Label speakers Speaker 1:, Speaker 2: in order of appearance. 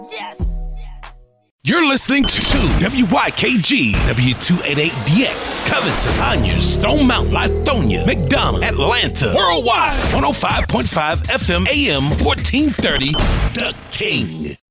Speaker 1: You're listening to WYKG W288DX, Covington, Onyers, Stone Mountain, Lithonia, McDonough, Atlanta, worldwide, 105.5 FM AM 1430, The King.